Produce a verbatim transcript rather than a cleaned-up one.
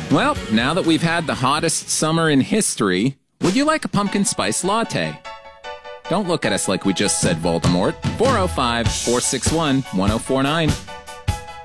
Well, now that we've had the hottest summer in history, would you like a pumpkin spice latte? Don't look at us like we just said Voldemort. four oh five, four six one, one oh four nine.